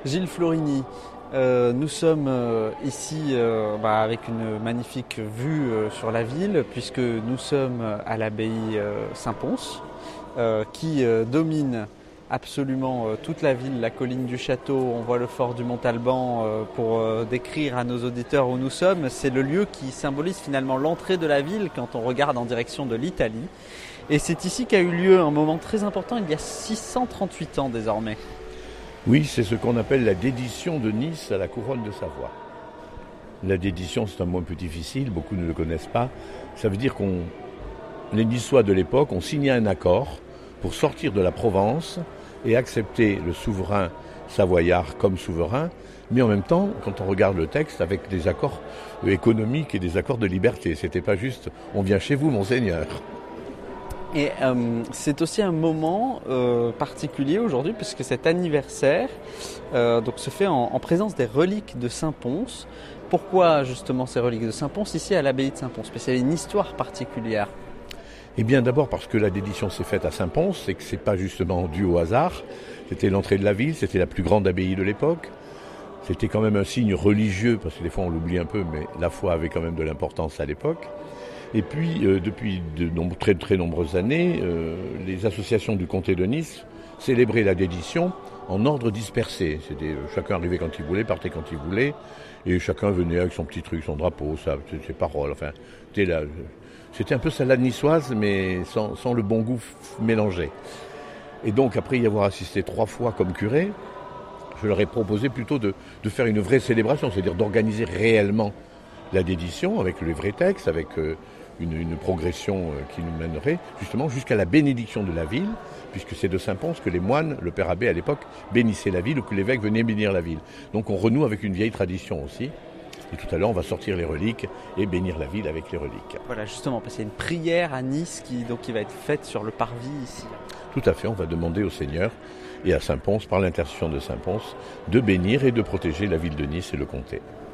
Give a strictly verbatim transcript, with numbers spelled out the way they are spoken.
Gilles Florini, euh, nous sommes euh, ici euh, bah, avec une magnifique vue euh, sur la ville puisque nous sommes à l'abbaye euh, Saint-Pons euh, qui euh, domine absolument euh, toute la ville, la colline du château. On voit le fort du Montalban euh, pour euh, décrire à nos auditeurs où nous sommes. C'est le lieu qui symbolise finalement l'entrée de la ville quand on regarde en direction de l'Italie. Et c'est ici qu'a eu lieu un moment très important il y a six cent trente-huit ans désormais. Oui, c'est ce qu'on appelle la dédition de Nice à la couronne de Savoie. La dédition, c'est un mot un peu difficile, beaucoup ne le connaissent pas. Ça veut dire qu'on, les Niçois de l'époque ont signé un accord pour sortir de la Provence et accepter le souverain savoyard comme souverain, mais en même temps, quand on regarde le texte, avec des accords économiques et des accords de liberté. C'était pas juste « on vient chez vous, monseigneur ». Et euh, c'est aussi un moment euh, particulier aujourd'hui puisque cet anniversaire euh, donc, se fait en, en présence des reliques de Saint-Pons. Pourquoi justement ces reliques de Saint-Pons ici à l'abbaye de Saint-Pons? Parce qu'il y a une histoire particulière. Eh bien d'abord parce que la dédition s'est faite à Saint-Pons, c'est que c'est pas justement dû au hasard. C'était l'entrée de la ville, c'était la plus grande abbaye de l'époque. C'était quand même un signe religieux, parce que des fois on l'oublie un peu, mais la foi avait quand même de l'importance à l'époque. Et puis, euh, depuis de nombre, très très nombreuses années, euh, les associations du comté de Nice célébraient la dédition en ordre dispersé. C'était euh, chacun arrivait quand il voulait, partait quand il voulait, et chacun venait avec son petit truc, son drapeau, sa, ses paroles. Enfin, c'était, là, c'était un peu salade niçoise, mais sans, sans le bon goût f- mélangé. Et donc, après y avoir assisté trois fois comme curé, je leur ai proposé plutôt de, de faire une vraie célébration, c'est-à-dire d'organiser réellement la dédition avec les vrais textes, avec euh, une, une progression euh, qui nous mènerait justement jusqu'à la bénédiction de la ville, puisque c'est de Saint-Pons que les moines, le père abbé à l'époque, bénissaient la ville ou que l'évêque venait bénir la ville. Donc on renoue avec une vieille tradition aussi. Et tout à l'heure, on va sortir les reliques et bénir la ville avec les reliques. Voilà, justement, parce qu'il y a une prière à Nice qui, donc, qui va être faite sur le parvis ici. Tout à fait, on va demander au Seigneur et à Saint-Pons, par l'intercession de Saint-Pons, de bénir et de protéger la ville de Nice et le comté.